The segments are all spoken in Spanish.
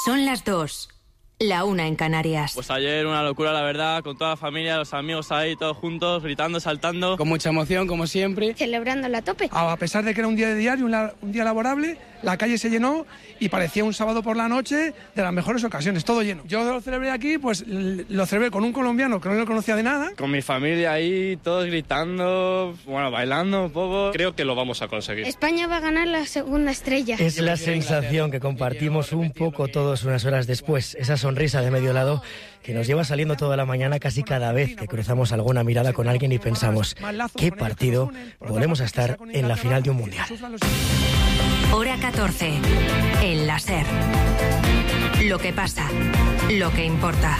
Son las 2, la 1 en Canarias. Pues ayer una locura, la verdad, con toda la familia, los amigos ahí, todos juntos, gritando, saltando. Con mucha emoción, como siempre. Celebrándola a tope. A pesar de que era un día de diario, un día laborable, la calle se llenó y parecía un sábado por la noche de las mejores ocasiones, todo lleno. Yo lo celebré aquí, pues lo celebré con un colombiano que no lo conocía de nada. Con mi familia ahí, todos gritando, bueno, bailando un poco. Creo que lo vamos a conseguir. España va a ganar la segunda estrella. Es la sensación que compartimos un poco todos unas horas después. Esa sonrisa de medio lado que nos lleva saliendo toda la mañana casi cada vez que cruzamos alguna mirada con alguien y pensamos, ¿qué partido volvemos a estar en la final de un mundial? Hora 14, el la SER. Lo que pasa, lo que importa.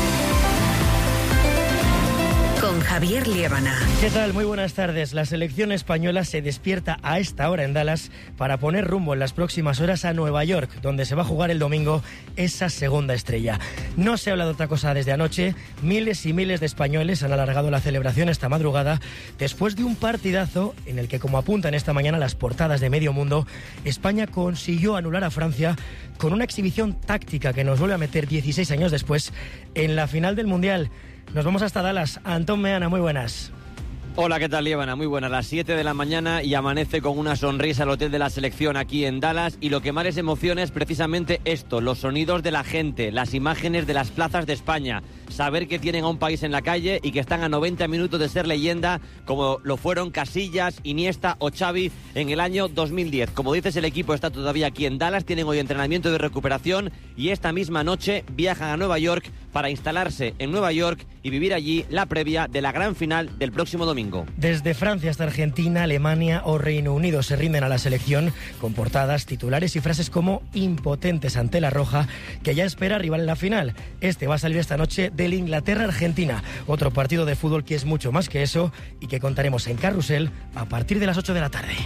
Con Javier Liébana. ¿Qué tal? Muy buenas tardes. La selección española se despierta a esta hora en Dallas para poner rumbo en las próximas horas a Nueva York, donde se va a jugar el domingo esa segunda estrella. No se habla de otra cosa desde anoche. Miles y miles de españoles han alargado la celebración esta madrugada después de un partidazo en el que, como apuntan esta mañana las portadas de medio mundo, España consiguió anular a Francia con una exhibición táctica que nos vuelve a meter 16 años después en la final del Mundial. Nos vamos hasta Dallas. Antón Meana, muy buenas. Hola, ¿qué tal, Liébana? Muy buenas. Las 7 de la mañana y amanece con una sonrisa el hotel de la selección aquí en Dallas, y lo que más les emociona es precisamente esto, los sonidos de la gente, las imágenes de las plazas de España, saber que tienen a un país en la calle y que están a 90 minutos de ser leyenda, como lo fueron Casillas, Iniesta o Xavi en el año 2010. Como dices, el equipo está todavía aquí en Dallas, tienen hoy entrenamiento de recuperación y esta misma noche viajan a Nueva York para instalarse en Nueva York y vivir allí la previa de la gran final del próximo domingo. Desde Francia hasta Argentina, Alemania o Reino Unido se rinden a la selección con portadas, titulares y frases como impotentes ante la roja, que ya espera rival en la final. Este va a salir esta noche del Inglaterra-Argentina, otro partido de fútbol que es mucho más que eso y que contaremos en Carrusel a partir de las 8 de la tarde.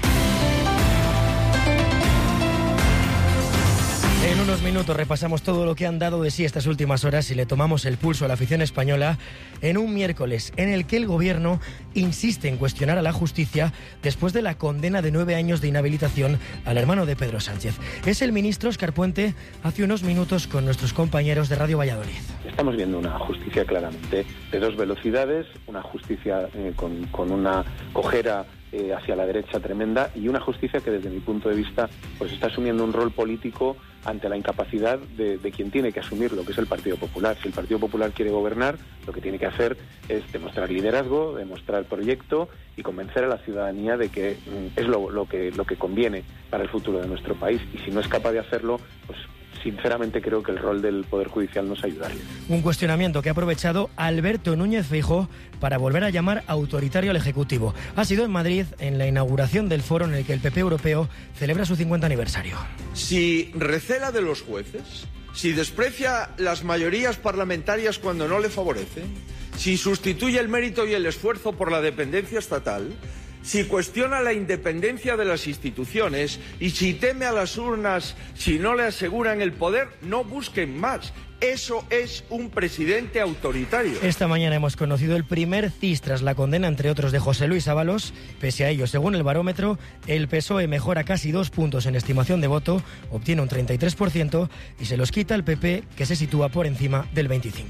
En unos minutos repasamos todo lo que han dado de sí estas últimas horas y le tomamos el pulso a la afición española en un miércoles en el que el gobierno insiste en cuestionar a la justicia después de la condena de 9 años de inhabilitación al hermano de Pedro Sánchez. Es el ministro Óscar Puente hace unos minutos con nuestros compañeros de Radio Valladolid. Estamos viendo una justicia claramente de dos velocidades, una justicia con una cojera hacia la derecha tremenda, y una justicia que desde mi punto de vista pues está asumiendo un rol político ante la incapacidad de quien tiene que asumirlo, que es el Partido Popular. Si el Partido Popular quiere gobernar, lo que tiene que hacer es demostrar liderazgo, demostrar proyecto y convencer a la ciudadanía de que es lo que conviene para el futuro de nuestro país. Y si no es capaz de hacerlo, pues sinceramente creo que el rol del Poder Judicial no es ayudarle. Un cuestionamiento que ha aprovechado Alberto Núñez Feijóo para volver a llamar autoritario al Ejecutivo. Ha sido en Madrid, en la inauguración del foro en el que el PP europeo celebra su 50 aniversario. Si recela de los jueces, si desprecia las mayorías parlamentarias cuando no le favorecen, si sustituye el mérito y el esfuerzo por la dependencia estatal, si cuestiona la independencia de las instituciones y si teme a las urnas si no le aseguran el poder, no busquen más. Eso es un presidente autoritario. Esta mañana hemos conocido el primer CIS tras la condena, entre otros, de José Luis Ábalos. Pese a ello, según el barómetro, el PSOE mejora casi 2 puntos en estimación de voto, obtiene un 33% y se los quita el PP, que se sitúa por encima del 25%.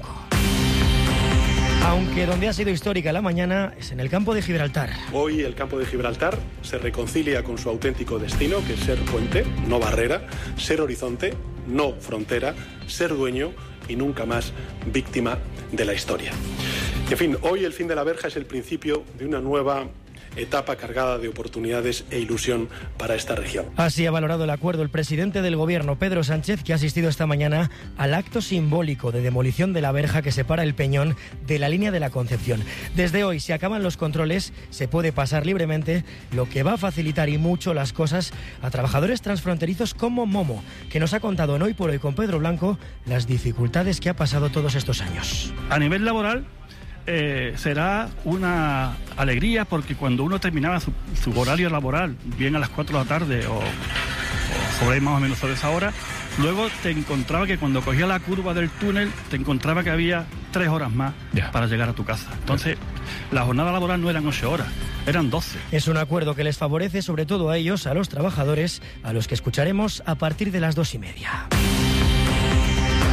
Aunque donde ha sido histórica la mañana es en el campo de Gibraltar. Hoy el campo de Gibraltar se reconcilia con su auténtico destino, que es ser puente, no barrera, ser horizonte, no frontera, ser dueño y nunca más víctima de la historia. En fin, hoy el fin de la verja es el principio de una nueva etapa cargada de oportunidades e ilusión para esta región. Así ha valorado el acuerdo el presidente del gobierno, Pedro Sánchez, que ha asistido esta mañana al acto simbólico de demolición de la verja que separa el Peñón de la línea de la Concepción. Desde hoy, si acaban los controles, se puede pasar libremente, lo que va a facilitar y mucho las cosas a trabajadores transfronterizos como Momo, que nos ha contado en Hoy por Hoy con Pedro Blanco las dificultades que ha pasado todos estos años. A nivel laboral, será una alegría, porque cuando uno terminaba su horario laboral, bien a las 4 de la tarde o sobre más o menos sobre esa hora, luego te encontraba que cuando cogía la curva del túnel, te encontraba que había 3 horas más para llegar a tu casa. Entonces, la jornada laboral no eran 8 horas, eran 12. Es un acuerdo que les favorece sobre todo a ellos, a los trabajadores, a los que escucharemos a partir de las 2:30.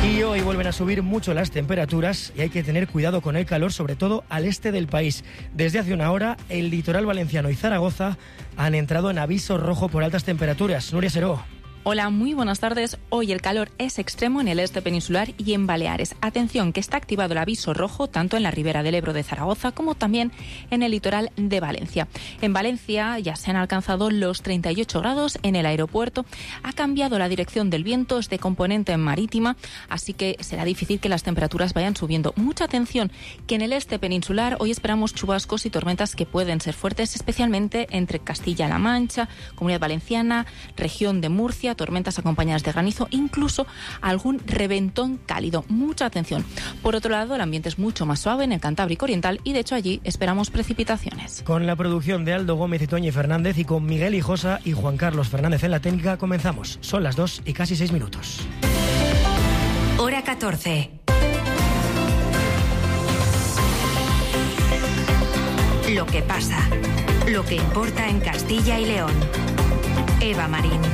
Y hoy vuelven a subir mucho las temperaturas y hay que tener cuidado con el calor, sobre todo al este del país. Desde hace una hora, el litoral valenciano y Zaragoza han entrado en aviso rojo por altas temperaturas. Nuria Seró. Hola, muy buenas tardes. Hoy el calor es extremo en el este peninsular y en Baleares. Atención, que está activado el aviso rojo tanto en la ribera del Ebro de Zaragoza como también en el litoral de Valencia. En Valencia ya se han alcanzado los 38 grados en el aeropuerto. Ha cambiado la dirección del viento, es de componente marítima, así que será difícil que las temperaturas vayan subiendo. Mucha atención, que en el este peninsular hoy esperamos chubascos y tormentas que pueden ser fuertes, especialmente entre Castilla-La Mancha, Comunidad Valenciana, región de Murcia, tormentas acompañadas de granizo, incluso algún reventón cálido. Mucha atención. Por otro lado, el ambiente es mucho más suave en el Cantábrico Oriental y de hecho allí esperamos precipitaciones. Con la producción de Aldo Gómez y Toñi Fernández y con Miguel Hijosa y Juan Carlos Fernández en la técnica, comenzamos. Son las 2 y casi 6 minutos. Hora 14. Lo que pasa, lo que importa en Castilla y León. Eva Marín.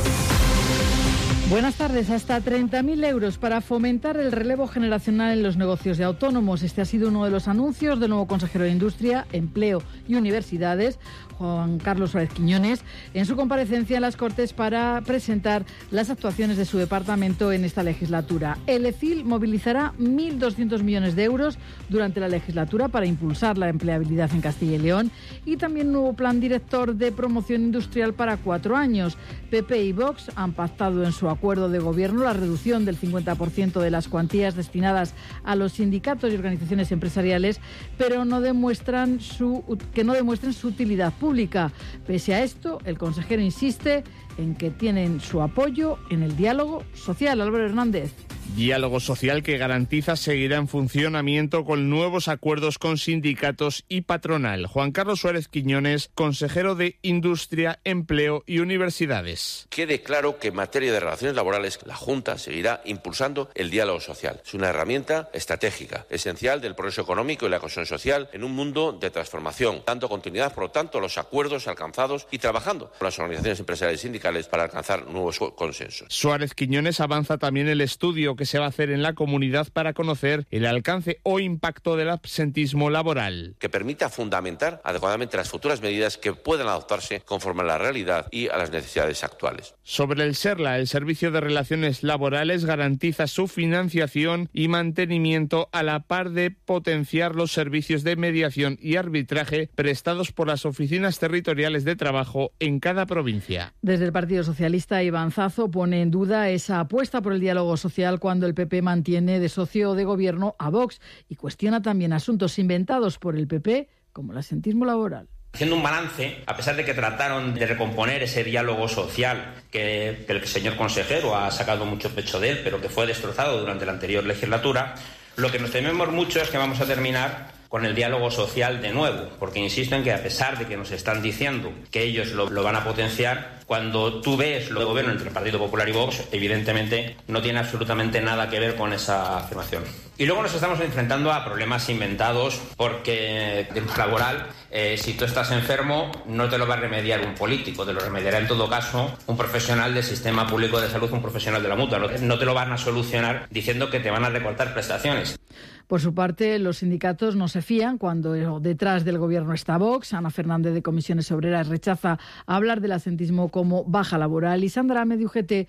Buenas tardes. Hasta 30.000 euros para fomentar el relevo generacional en los negocios de autónomos. Este ha sido uno de los anuncios del nuevo consejero de Industria, Empleo y Universidades, Juan Carlos Suárez Quiñones, en su comparecencia en las Cortes para presentar las actuaciones de su departamento en esta legislatura. El ECIL movilizará 1.200 millones de euros durante la legislatura para impulsar la empleabilidad en Castilla y León y también un nuevo plan director de promoción industrial para 4 años. PP y Vox han pactado en su acuerdo de gobierno la reducción del 50% de las cuantías destinadas a los sindicatos y organizaciones empresariales, pero que no demuestren su utilidad pública. Pese a esto, el consejero insiste en que tienen su apoyo en el diálogo social. Álvaro Hernández. Diálogo social que garantiza seguirá en funcionamiento con nuevos acuerdos con sindicatos y patronal. Juan Carlos Suárez Quiñones, consejero de Industria, Empleo y Universidades. Quede claro que en materia de relaciones laborales la Junta seguirá impulsando el diálogo social. Es una herramienta estratégica, esencial del progreso económico y la cohesión social en un mundo de transformación, dando continuidad, por lo tanto, a los acuerdos alcanzados y trabajando con las organizaciones empresariales y sindicales para alcanzar nuevos consensos. Suárez Quiñones avanza también el estudio que se va a hacer en la comunidad para conocer el alcance o impacto del absentismo laboral. Que permita fundamentar adecuadamente las futuras medidas que puedan adoptarse conforme a la realidad y a las necesidades actuales. Sobre el SERLA, el Servicio de Relaciones Laborales garantiza su financiación y mantenimiento a la par de potenciar los servicios de mediación y arbitraje prestados por las oficinas territoriales de trabajo en cada provincia. Desde el Partido Socialista, Iván Zazo pone en duda esa apuesta por el diálogo social cuando el PP mantiene de socio de gobierno a Vox y cuestiona también asuntos inventados por el PP como el absentismo laboral. Haciendo un balance, a pesar de que trataron de recomponer ese diálogo social que el señor consejero ha sacado mucho pecho de él, pero que fue destrozado durante la anterior legislatura, lo que nos tememos mucho es que vamos a terminar con el diálogo social de nuevo, porque insisto en que a pesar de que nos están diciendo que ellos lo van a potenciar, cuando tú ves lo de gobierno entre el Partido Popular y Vox, evidentemente no tiene absolutamente nada que ver con esa afirmación. Y luego nos estamos enfrentando a problemas inventados, porque el laboral, si tú estás enfermo, no te lo va a remediar un político, te lo remediará en todo caso un profesional del sistema público de salud, un profesional de la mutua. No te lo van a solucionar diciendo que te van a recortar prestaciones. Por su parte, los sindicatos no se fían cuando detrás del gobierno está Vox. Ana Fernández de Comisiones Obreras rechaza hablar del absentismo como baja laboral y Sandra Ame de UGT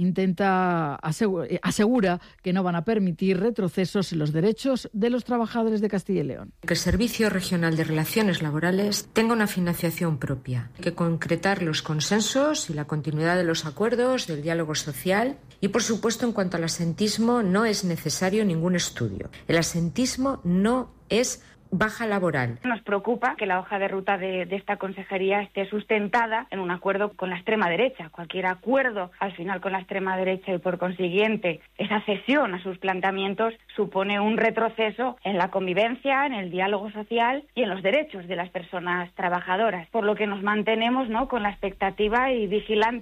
asegura que no van a permitir retrocesos en los derechos de los trabajadores de Castilla y León. Que el Servicio Regional de Relaciones Laborales tenga una financiación propia, hay que concretar los consensos y la continuidad de los acuerdos del diálogo social y, por supuesto, en cuanto al absentismo, no es necesario ningún estudio. El absentismo no es baja laboral. Nos preocupa que la hoja de ruta de esta consejería esté sustentada en un acuerdo con la extrema derecha. Cualquier acuerdo al final con la extrema derecha y por consiguiente esa cesión a sus planteamientos supone un retroceso en la convivencia, en el diálogo social y en los derechos de las personas trabajadoras. Por lo que nos mantenemos, ¿no?, con la expectativa y vigilantes.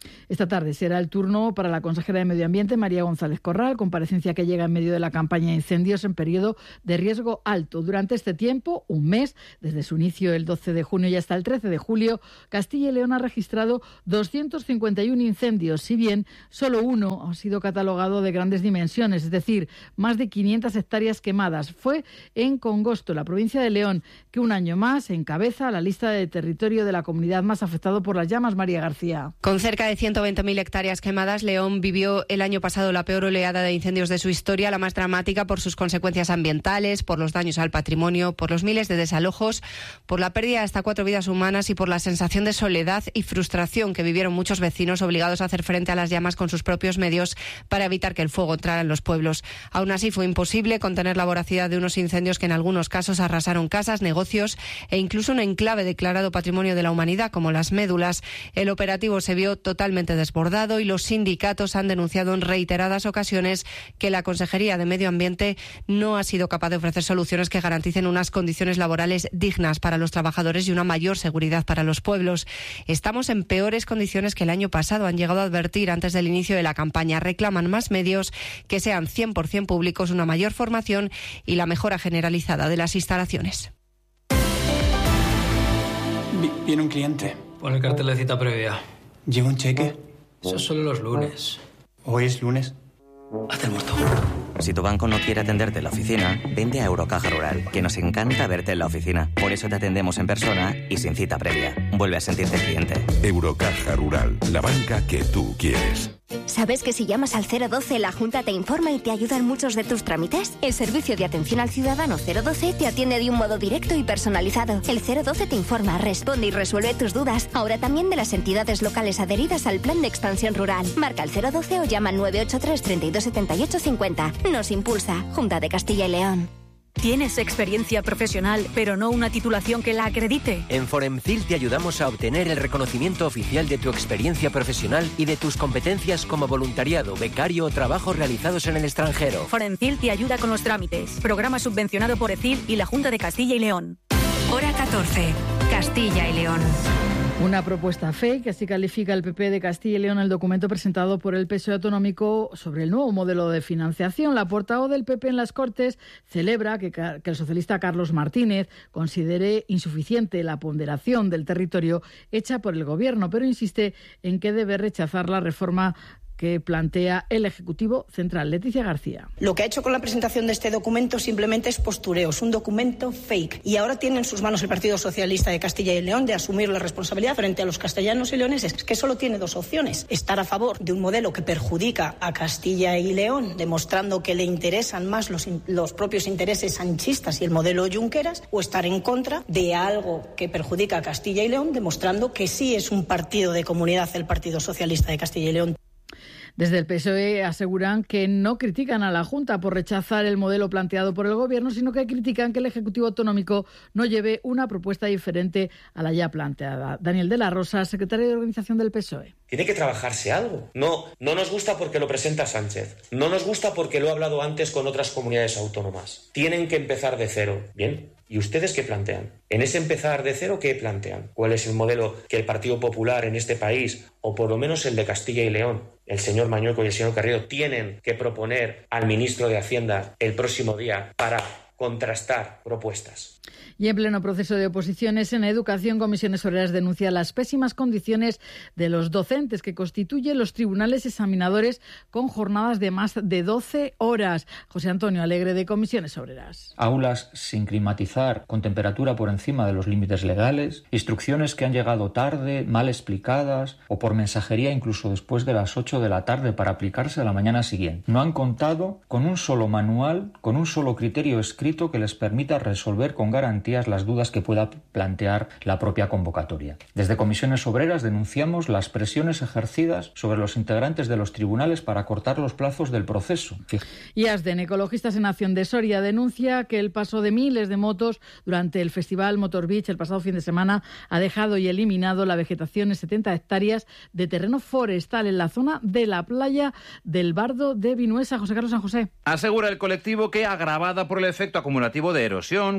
Esta tarde será el turno para la consejera de Medio Ambiente, María González Corral, comparecencia que llega en medio de la campaña de incendios en periodo de riesgo alto. Durante este tiempo, un mes, desde su inicio el 12 de junio y hasta el 13 de julio, Castilla y León ha registrado 251 incendios, si bien solo uno ha sido catalogado de grandes dimensiones, es decir, más de 500 hectáreas quemadas. Fue en Congosto, la provincia de León, que un año más encabeza la lista de territorio de la comunidad más afectado por las llamas. María García. Con cerca de 120.000 hectáreas quemadas, León vivió el año pasado la peor oleada de incendios de su historia, la más dramática por sus consecuencias ambientales, por los daños al patrimonio, por los miles de desalojos, por la pérdida de hasta 4 vidas humanas y por la sensación de soledad y frustración que vivieron muchos vecinos obligados a hacer frente a las llamas con sus propios medios para evitar que el fuego entrara en los pueblos. Aún así, fue imposible contener la voracidad de unos incendios que en algunos casos arrasaron casas, negocios e incluso un enclave declarado Patrimonio de la Humanidad como Las Médulas. El operativo se vio totalmente desbordado y los sindicatos han denunciado en reiteradas ocasiones que la Consejería de Medio Ambiente no ha sido capaz de ofrecer soluciones que garanticen unas condiciones laborales dignas para los trabajadores y una mayor seguridad para los pueblos. Estamos en peores condiciones que el año pasado, han llegado a advertir antes del inicio de la campaña. Reclaman más medios, que sean 100% públicos, una mayor formación y la mejora generalizada de las instalaciones. Viene un cliente. Pon el cartel de cita previa. ¿Lleva un cheque? Eso es solo los lunes. ¿Hoy es lunes? Hazte el muerto. Si tu banco no quiere atenderte en la oficina, vente a Eurocaja Rural, que nos encanta verte en la oficina. Por eso te atendemos en persona y sin cita previa. Vuelve a sentirte cliente. Eurocaja Rural, la banca que tú quieres. ¿Sabes que si llamas al 012 la Junta te informa y te ayuda en muchos de tus trámites? El servicio de atención al ciudadano 012 te atiende de un modo directo y personalizado. El 012 te informa, responde y resuelve tus dudas. Ahora también de las entidades locales adheridas al Plan de Expansión Rural. Marca el 012 o llama al 983 32 78 50. Nos impulsa, Junta de Castilla y León. ¿Tienes experiencia profesional, pero no una titulación que la acredite? En Foremcil te ayudamos a obtener el reconocimiento oficial de tu experiencia profesional y de tus competencias como voluntariado, becario o trabajos realizados en el extranjero. Foremcil te ayuda con los trámites. Programa subvencionado por ECIL y la Junta de Castilla y León. Hora 14. Castilla y León. Una propuesta fake, así califica el PP de Castilla y León el documento presentado por el PSOE autonómico sobre el nuevo modelo de financiación. La portavoz del PP en las Cortes celebra que el socialista Carlos Martínez considere insuficiente la ponderación del territorio hecha por el Gobierno, pero insiste en que debe rechazar la reforma que plantea el Ejecutivo Central. Leticia García. Lo que ha hecho con la presentación de este documento simplemente es postureo, es un documento fake. Y ahora tiene en sus manos el Partido Socialista de Castilla y León de asumir la responsabilidad frente a los castellanos y leoneses. Es que solo tiene dos opciones: estar a favor de un modelo que perjudica a Castilla y León, demostrando que le interesan más los propios intereses sanchistas y el modelo Junqueras, o estar en contra de algo que perjudica a Castilla y León, demostrando que sí es un partido de comunidad el Partido Socialista de Castilla y León. Desde el PSOE aseguran que no critican a la Junta por rechazar el modelo planteado por el Gobierno, sino que critican que el Ejecutivo Autonómico no lleve una propuesta diferente a la ya planteada. Daniel de la Rosa, secretario de Organización del PSOE. Tiene que trabajarse algo. No nos gusta porque lo presenta Sánchez. No nos gusta porque lo ha hablado antes con otras comunidades autónomas. Tienen que empezar de cero. Bien. ¿Y ustedes qué plantean? En ese empezar de cero, ¿qué plantean? ¿Cuál es el modelo que el Partido Popular en este país, o por lo menos el de Castilla y León, el señor Mañueco y el señor Carrillo, tienen que proponer al ministro de Hacienda el próximo día para contrastar propuestas? Y en pleno proceso de oposiciones en educación, Comisiones Obreras denuncia las pésimas condiciones de los docentes que constituyen los tribunales examinadores con jornadas de más de 12 horas. José Antonio Alegre, de Comisiones Obreras. Aulas sin climatizar, con temperatura por encima de los límites legales, instrucciones que han llegado tarde, mal explicadas o por mensajería incluso después de las 8 de la tarde para aplicarse a la mañana siguiente. No han contado con un solo manual, con un solo criterio escrito que les permita resolver con garantías las dudas que pueda plantear la propia convocatoria. Desde Comisiones Obreras denunciamos las presiones ejercidas sobre los integrantes de los tribunales para acortar los plazos del proceso. Y ASDEN, Ecologistas en Acción de Soria, denuncia que el paso de miles de motos durante el Festival Motor Beach el pasado fin de semana ha dejado y eliminado la vegetación en 70 hectáreas de terreno forestal en la zona de la playa del Bardo de Vinuesa. José Carlos San José. Asegura el colectivo que, agravada por el efecto acumulativo de erosión, compactación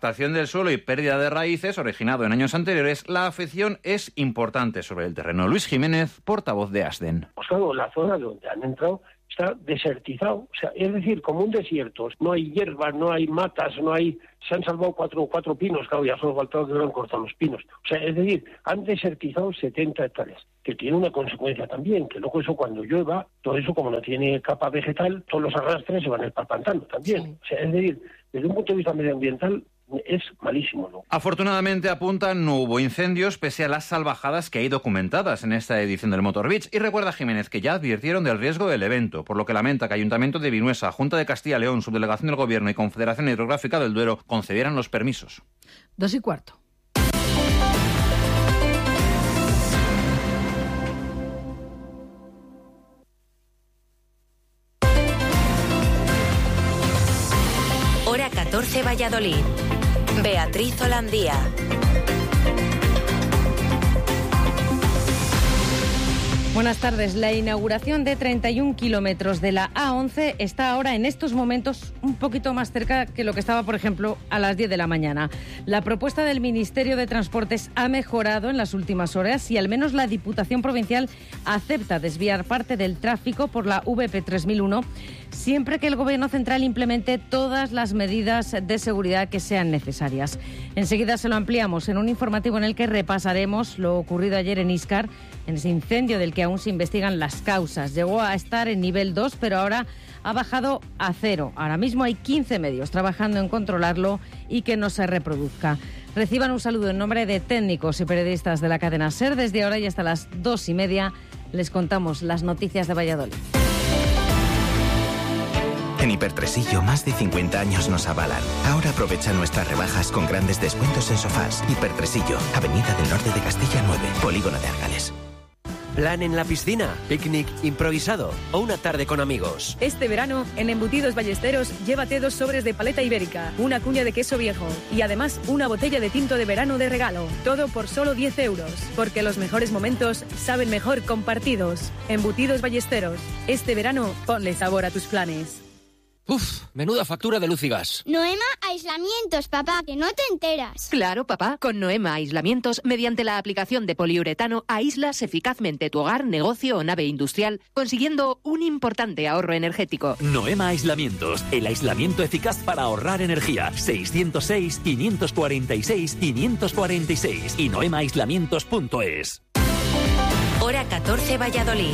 deforestación del suelo y pérdida de raíces originado en años anteriores, la afección es importante sobre el terreno. Luis Jiménez, portavoz de ASDEN. Pues claro, la zona donde han entrado está desertizado, o sea, es decir, como un desierto. No hay hierbas, no hay matas, se han salvado cuatro pinos, claro, ya solo faltaba que hubieran cortado los pinos. O sea, es decir, han desertizado 70 hectáreas, que tiene una consecuencia también, que luego eso cuando llueva, todo eso como no tiene capa vegetal, todos los arrastres se van a ir para el pantano también. Sí. O sea, es decir, desde un punto de vista medioambiental, es malísimo, ¿no? Afortunadamente, apuntan, no hubo incendios pese a las salvajadas que hay documentadas en esta edición del Motor Beach. Y recuerda Jiménez que ya advirtieron del riesgo del evento, por lo que lamenta que Ayuntamiento de Vinuesa, Junta de Castilla y León, Subdelegación del Gobierno y Confederación Hidrográfica del Duero concedieran los permisos. 2:15. Hora 14, Valladolid. Beatriz Holandía. Buenas tardes. La inauguración de 31 kilómetros de la A11 está ahora en estos momentos un poquito más cerca que lo que estaba, por ejemplo, a las 10 de la mañana. La propuesta del Ministerio de Transportes ha mejorado en las últimas horas y al menos la Diputación Provincial acepta desviar parte del tráfico por la VP 3001 siempre que el Gobierno central implemente todas las medidas de seguridad que sean necesarias. Enseguida se lo ampliamos en un informativo en el que repasaremos lo ocurrido ayer en Íscar, en ese incendio del que aún se investigan las causas. Llegó a estar en nivel 2, pero ahora ha bajado a 0. Ahora mismo hay 15 medios trabajando en controlarlo y que no se reproduzca. Reciban un saludo en nombre de técnicos y periodistas de la cadena SER. Desde ahora y hasta las 2:30 les contamos las noticias de Valladolid. En Hipertresillo, más de 50 años nos avalan. Ahora aprovecha nuestras rebajas con grandes descuentos en sofás. Hipertresillo, Avenida del Norte de Castilla 9, Polígono de Argales. Plan en la piscina, picnic improvisado o una tarde con amigos. Este verano, en Embutidos Ballesteros, llévate 2 sobres de paleta ibérica, una cuña de queso viejo y además una botella de tinto de verano de regalo. Todo por solo 10 euros, porque los mejores momentos saben mejor compartidos. Embutidos Ballesteros, este verano ponle sabor a tus planes. Uf, menuda factura de luz y gas. Noema Aislamientos, papá, que no te enteras. Claro, papá, con Noema Aislamientos, mediante la aplicación de poliuretano, aíslas eficazmente tu hogar, negocio o nave industrial, consiguiendo un importante ahorro energético. Noema Aislamientos, el aislamiento eficaz para ahorrar energía. 606-546-546 y noemaaislamientos.es. Hora 14, Valladolid.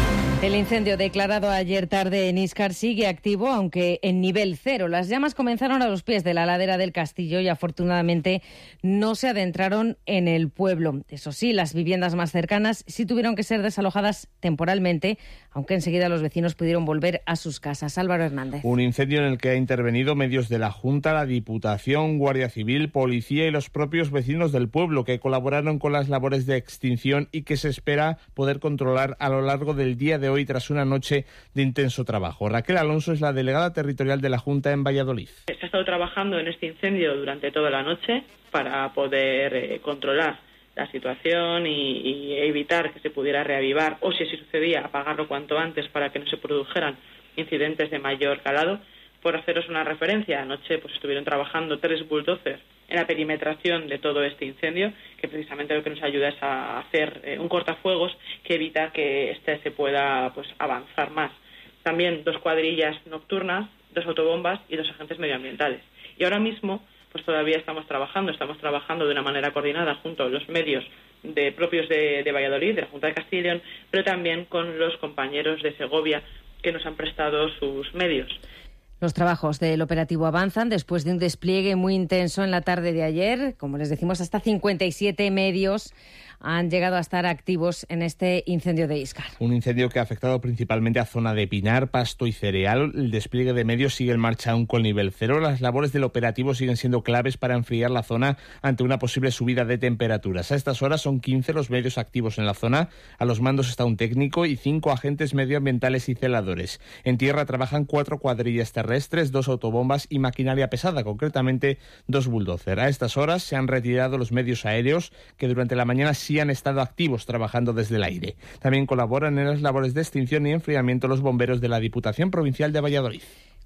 El incendio declarado ayer tarde en Íscar sigue activo, aunque en nivel 0. Las llamas comenzaron a los pies de la ladera del castillo y afortunadamente no se adentraron en el pueblo. Eso sí, las viviendas más cercanas sí tuvieron que ser desalojadas temporalmente, aunque enseguida los vecinos pudieron volver a sus casas. Álvaro Hernández. Un incendio en el que ha intervenido medios de la Junta, la Diputación, Guardia Civil, Policía y los propios vecinos del pueblo que colaboraron con las labores de extinción y que se espera poder controlar a lo largo del día de hoy tras una noche de intenso trabajo. Raquel Alonso es la delegada territorial de la Junta en Valladolid. Se ha estado trabajando en este incendio durante toda la noche para poder controlar la situación y evitar que se pudiera reavivar o, si así sucedía, apagarlo cuanto antes para que no se produjeran incidentes de mayor calado. Por haceros una referencia, anoche estuvieron trabajando 3 bulldozers en la perimetración de todo este incendio, que precisamente lo que nos ayuda es a hacer un cortafuegos que evita que se pueda avanzar más. También 2 cuadrillas nocturnas, 2 autobombas y 2 agentes medioambientales. Y ahora mismo todavía estamos trabajando de una manera coordinada junto a los medios propios de Valladolid, de la Junta de Castilla y León, pero también con los compañeros de Segovia que nos han prestado sus medios. Los trabajos del operativo avanzan después de un despliegue muy intenso en la tarde de ayer. Como les decimos, hasta 57 medios han llegado a estar activos en este incendio de Íscar. Un incendio que ha afectado principalmente a zona de pinar, pasto y cereal. El despliegue de medios sigue en marcha aún con nivel 0. Las labores del operativo siguen siendo claves para enfriar la zona ante una posible subida de temperaturas. A estas horas son 15 los medios activos en la zona. A los mandos está un técnico y 5 agentes medioambientales y celadores. En tierra trabajan 4 cuadrillas terrestres, 2 autobombas y maquinaria pesada, concretamente 2 bulldozers. A estas horas se han retirado los medios aéreos que durante la mañana sí han estado activos trabajando desde el aire. También colaboran en las labores de extinción y enfriamiento los bomberos de la Diputación Provincial de Valladolid.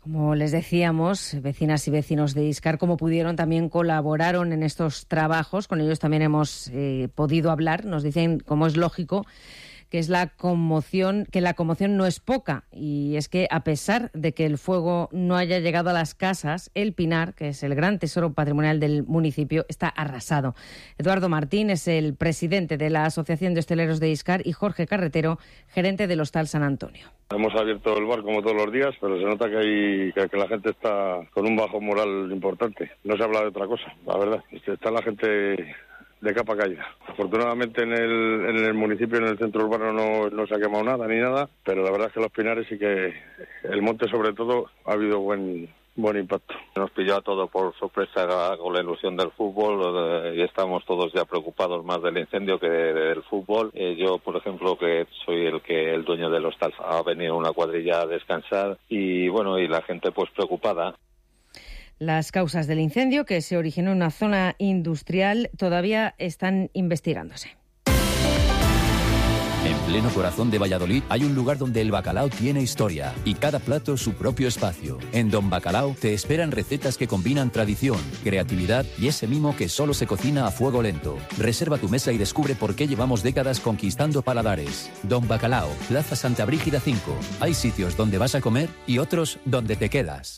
Como les decíamos, vecinas y vecinos de Íscar, como pudieron, también colaboraron en estos trabajos. Con ellos también hemos podido hablar. Nos dicen, como es lógico, que la conmoción no es poca, y es que a pesar de que el fuego no haya llegado a las casas, el Pinar, que es el gran tesoro patrimonial del municipio, está arrasado. Eduardo Martín es el presidente de la Asociación de Hosteleros de Íscar y Jorge Carretero, gerente del Hostal San Antonio. Hemos abierto el bar como todos los días, pero se nota que la gente está con un bajo moral importante. No se habla de otra cosa, la verdad. Está la gente de capa caída. Afortunadamente en el municipio, en el centro urbano, no se ha quemado nada ni nada, pero la verdad es que los Pinares sí que el monte sobre todo ha habido buen impacto. Nos pilló a todos por sorpresa con la ilusión del fútbol y estamos todos ya preocupados más del incendio que del fútbol. Yo, por ejemplo, que soy el dueño del hostal, ha venido una cuadrilla a descansar y la gente pues preocupada. Las causas del incendio, que se originó en una zona industrial, todavía están investigándose. En pleno corazón de Valladolid hay un lugar donde el bacalao tiene historia y cada plato su propio espacio. En Don Bacalao te esperan recetas que combinan tradición, creatividad y ese mimo que solo se cocina a fuego lento. Reserva tu mesa y descubre por qué llevamos décadas conquistando paladares. Don Bacalao, Plaza Santa Brígida 5. Hay sitios donde vas a comer y otros donde te quedas.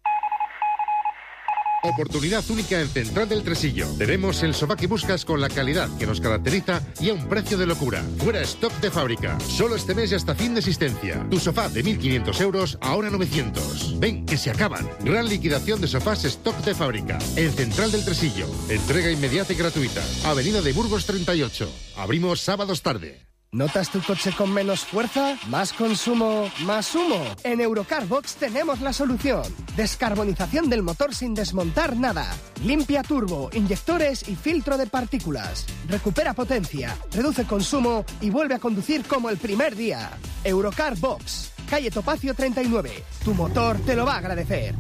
Oportunidad única en Central del Tresillo. Tenemos el sofá que buscas con la calidad que nos caracteriza y a un precio de locura. Fuera stock de fábrica. Solo este mes y hasta fin de existencia. Tu sofá de 1.500 euros, ahora 900. Ven, que se acaban. Gran liquidación de sofás stock de fábrica. En Central del Tresillo. Entrega inmediata y gratuita. Avenida de Burgos 38. Abrimos sábados tarde. ¿Notas tu coche con menos fuerza? ¿Más consumo? ¿Más humo? En Eurocar Box tenemos la solución. Descarbonización del motor sin desmontar nada. Limpia turbo, inyectores y filtro de partículas. Recupera potencia, reduce consumo y vuelve a conducir como el primer día. Eurocar Box, calle Topacio 39. Tu motor te lo va a agradecer.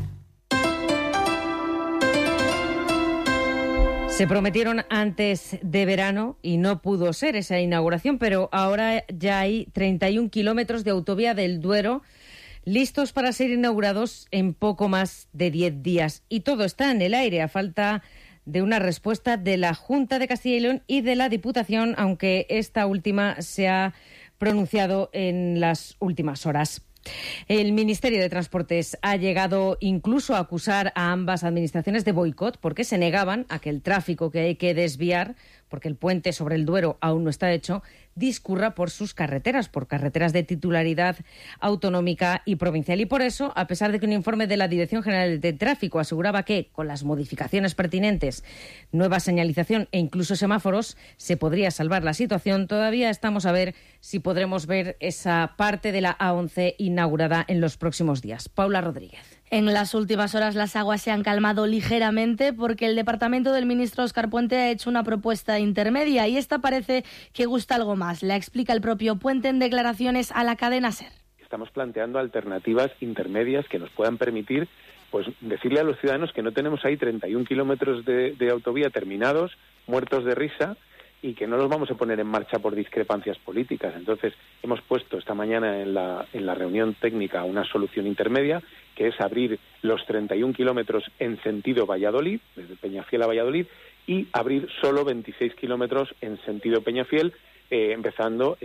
Se prometieron antes de verano y no pudo ser esa inauguración, pero ahora ya hay 31 kilómetros de autovía del Duero listos para ser inaugurados en poco más de 10 días. Y todo está en el aire, a falta de una respuesta de la Junta de Castilla y León y de la Diputación, aunque esta última se ha pronunciado en las últimas horas. El Ministerio de Transportes ha llegado incluso a acusar a ambas administraciones de boicot porque se negaban a que el tráfico que hay que desviar, porque el puente sobre el Duero aún no está hecho, discurra por sus carreteras, por carreteras de titularidad autonómica y provincial. Y por eso, a pesar de que un informe de la Dirección General de Tráfico aseguraba que, con las modificaciones pertinentes, nueva señalización e incluso semáforos, se podría salvar la situación, todavía estamos a ver si podremos ver esa parte de la A11 inaugurada en los próximos días. Paula Rodríguez. En las últimas horas las aguas se han calmado ligeramente porque el departamento del ministro Óscar Puente ha hecho una propuesta intermedia y esta parece que gusta algo más. La explica el propio Puente en declaraciones a la cadena SER. Estamos planteando alternativas intermedias que nos puedan permitir pues decirle a los ciudadanos que no tenemos ahí 31 kilómetros de autovía terminados, muertos de risa, y que no los vamos a poner en marcha por discrepancias políticas. Entonces, hemos puesto esta mañana en la reunión técnica una solución intermedia, que es abrir los 31 kilómetros en sentido Valladolid, desde Peñafiel a Valladolid, y abrir solo 26 kilómetros en sentido Peñafiel, empezando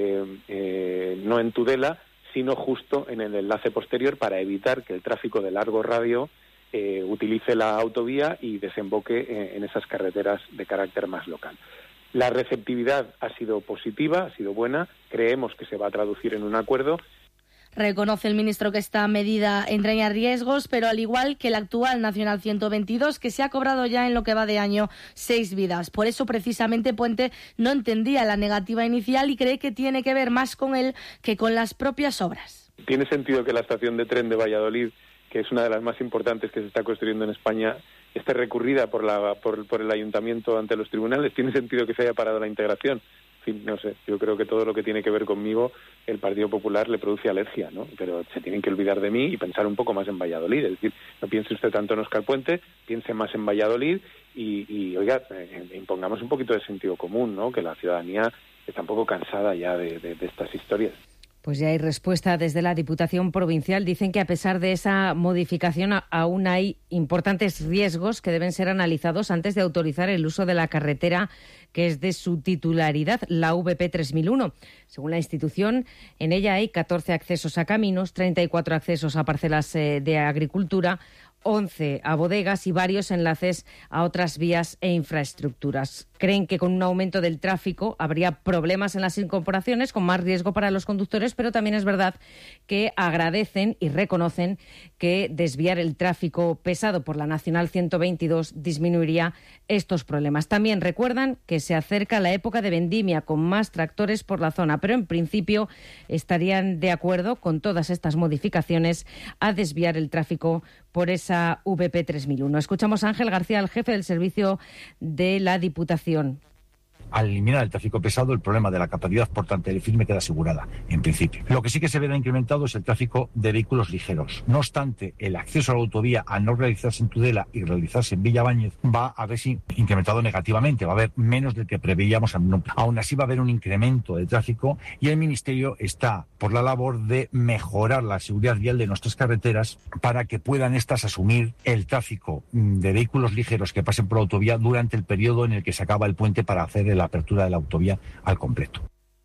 no en Tudela, sino justo en el enlace posterior, para evitar que el tráfico de largo radio utilice la autovía y desemboque en esas carreteras de carácter más local. La receptividad ha sido positiva, ha sido buena, creemos que se va a traducir en un acuerdo. Reconoce el ministro que esta medida entraña riesgos, pero al igual que el actual Nacional 122, que se ha cobrado ya en lo que va de año 6 vidas. Por eso, precisamente, Puente no entendía la negativa inicial y cree que tiene que ver más con él que con las propias obras. Tiene sentido que la estación de tren de Valladolid, que es una de las más importantes que se está construyendo en España, esté recurrida por el ayuntamiento ante los tribunales. Tiene sentido que se haya parado la integración. En fin, no sé, yo creo que todo lo que tiene que ver conmigo, el Partido Popular le produce alergia, ¿no? Pero se tienen que olvidar de mí y pensar un poco más en Valladolid. Es decir, no piense usted tanto en Óscar Puente, piense más en Valladolid y oiga, impongamos un poquito de sentido común, ¿no? Que la ciudadanía está un poco cansada ya de estas historias. Pues ya hay respuesta desde la Diputación Provincial. Dicen que a pesar de esa modificación aún hay importantes riesgos que deben ser analizados antes de autorizar el uso de la carretera que es de su titularidad, la VP 3001. Según la institución, en ella hay 14 accesos a caminos, 34 accesos a parcelas de agricultura, 11 a bodegas y varios enlaces a otras vías e infraestructuras. Creen que con un aumento del tráfico habría problemas en las incorporaciones, con más riesgo para los conductores, pero también es verdad que agradecen y reconocen que desviar el tráfico pesado por la Nacional 122 disminuiría estos problemas. También recuerdan que se acerca la época de vendimia con más tractores por la zona, pero en principio estarían de acuerdo con todas estas modificaciones a desviar el tráfico por esa VP 3001. Escuchamos a Ángel García, el jefe del servicio de la Diputación. Al eliminar el tráfico pesado, el problema de la capacidad portante del firme queda asegurada, en principio. Lo que sí que se verá incrementado es el tráfico de vehículos ligeros. No obstante, el acceso a la autovía, al no realizarse en Tudela y realizarse en Villabáñez, va a verse incrementado negativamente. Va a haber menos del que preveíamos. Aún así va a haber un incremento de tráfico y el Ministerio está por la labor de mejorar la seguridad vial de nuestras carreteras para que puedan estas asumir el tráfico de vehículos ligeros que pasen por la autovía durante el periodo en el que se acaba el puente para hacer la apertura de la autovía al completo.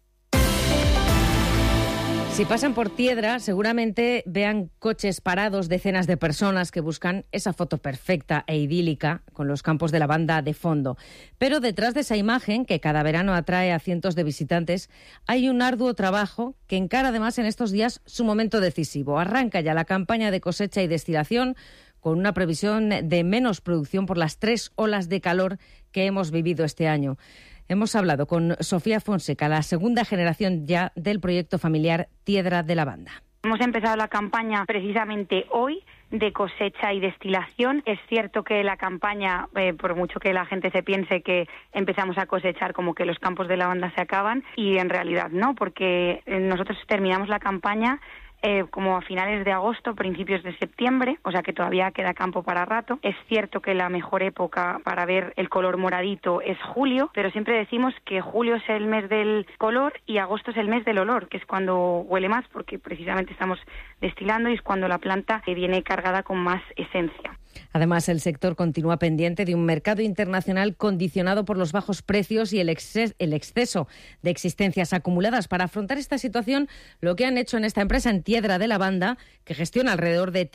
Si pasan por Tiedra, seguramente vean coches parados, decenas de personas que buscan esa foto perfecta e idílica con los campos de lavanda de fondo. Pero detrás de esa imagen, que cada verano atrae a cientos de visitantes, hay un arduo trabajo que encara además en estos días su momento decisivo. Arranca ya la campaña de cosecha y destilación, con una previsión de menos producción por las 3 olas de calor que hemos vivido este año. Hemos hablado con Sofía Fonseca, la segunda generación ya del proyecto familiar Tiedra de Lavanda. Hemos empezado la campaña precisamente hoy de cosecha y destilación. Es cierto que la campaña, por mucho que la gente se piense que empezamos a cosechar como que los campos de lavanda se acaban, y en realidad no, porque nosotros terminamos la campaña como a finales de agosto, principios de septiembre, o sea que todavía queda campo para rato. Es cierto que la mejor época para ver el color moradito es julio, pero siempre decimos que julio es el mes del color y agosto es el mes del olor, que es cuando huele más, porque precisamente estamos destilando y es cuando la planta viene cargada con más esencia. Además, el sector continúa pendiente de un mercado internacional condicionado por los bajos precios y el exceso de existencias acumuladas. Para afrontar esta situación, lo que han hecho en esta empresa, en Tiedra de Lavanda, que gestiona alrededor de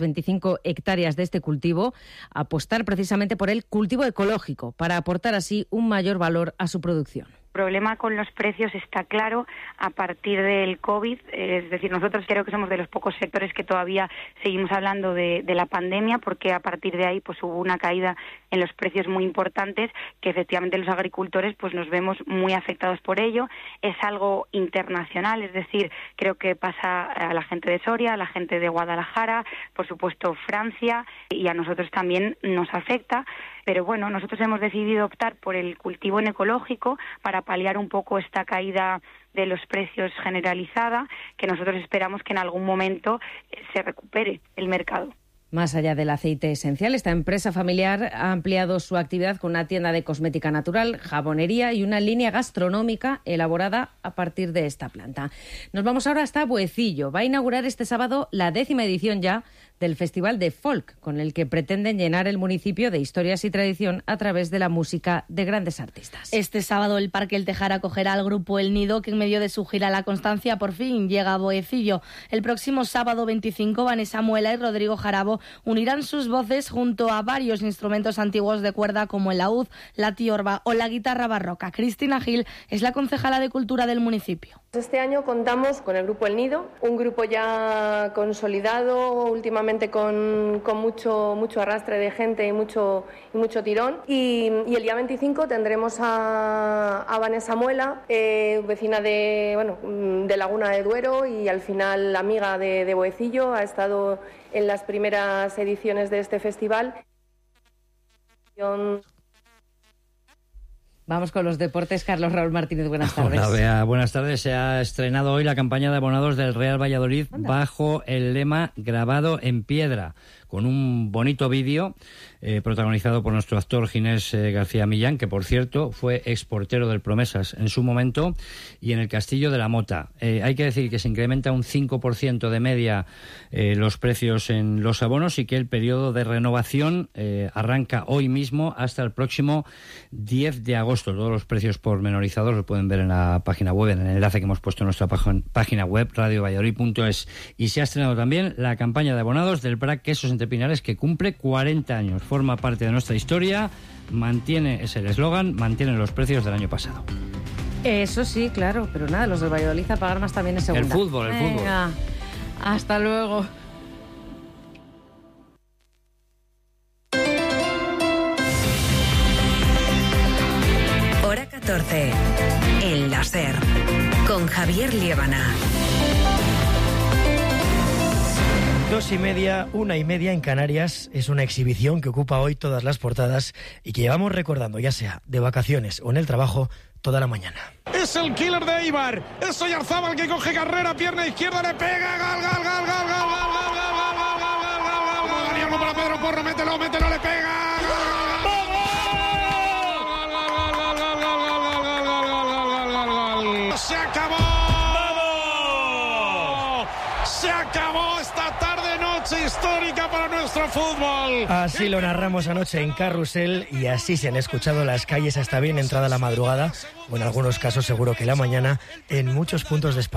325 hectáreas de este cultivo, apostar precisamente por el cultivo ecológico para aportar así un mayor valor a su producción. El problema con los precios está claro a partir del COVID, es decir, nosotros creo que somos de los pocos sectores que todavía seguimos hablando de la pandemia, porque a partir de ahí pues hubo una caída en los precios muy importantes, que efectivamente los agricultores pues nos vemos muy afectados por ello. Es algo internacional, es decir, creo que pasa a la gente de Soria, a la gente de Guadalajara, por supuesto Francia, y a nosotros también nos afecta. Pero bueno, nosotros hemos decidido optar por el cultivo en ecológico para paliar un poco esta caída de los precios generalizada, que nosotros esperamos que en algún momento se recupere el mercado. Más allá del aceite esencial, esta empresa familiar ha ampliado su actividad con una tienda de cosmética natural, jabonería y una línea gastronómica elaborada a partir de esta planta. Nos vamos ahora hasta Boecillo. Va a inaugurar este sábado la 10ª edición ya del Festival de Folk, con el que pretenden llenar el municipio de historias y tradición a través de la música de grandes artistas. Este sábado el Parque El Tejar acogerá al grupo El Nido, que en medio de su gira La Constancia por fin llega a Boecillo. El próximo sábado 25, Vanessa Muela y Rodrigo Jarabo unirán sus voces junto a varios instrumentos antiguos de cuerda como el laúd, la tiorba o la guitarra barroca. Cristina Gil es la concejala de Cultura del municipio. Este año contamos con el grupo El Nido, un grupo ya consolidado, últimamente con mucho arrastre de gente y mucho tirón. Y el día 25 tendremos a Vanessa Muela, vecina de Laguna de Duero y al final amiga de Boecillo. Ha estado en las primeras ediciones de este festival. Vamos con los deportes. Carlos Raúl Martínez, buenas tardes. Hola, Bea, buenas tardes. Se ha estrenado hoy la campaña de abonados del Real Valladolid bajo el lema Grabado en Piedra, con un bonito vídeo protagonizado por nuestro actor Ginés García Millán, que por cierto fue exportero del Promesas en su momento, y en el Castillo de la Mota. Hay que decir que se incrementa un 5% de media los precios en los abonos y que el periodo de renovación arranca hoy mismo hasta el próximo 10 de agosto. Todos los precios pormenorizados los pueden ver en la página web, en el enlace que hemos puesto en nuestra página web, radiovalladolid.es. Y se ha estrenado también la campaña de abonados del Prat Quesos Entre Pinares, que cumple 40 años. Forma parte de nuestra historia, es el eslogan, mantiene los precios del año pasado. Eso sí, claro, pero nada, los del Valladolid a pagar más también en segunda. El fútbol. Hasta luego. Hora 14. El láser. Con Javier Liébana. 2:30, 1:30 en Canarias. Es una exhibición que ocupa hoy todas las portadas y que llevamos recordando, ya sea de vacaciones o en el trabajo, toda la mañana. Es el killer de Eibar. Es Oyarzábal que coge carrera, pierna izquierda, le pega, gol, para Pedro Porro, mételo, le pega. Se acabó. Se acabó esta tarde-noche histórica para nuestro fútbol. Así lo narramos anoche en Carrusel y así se han escuchado las calles hasta bien entrada la madrugada, o en algunos casos seguro que la mañana, en muchos puntos de España.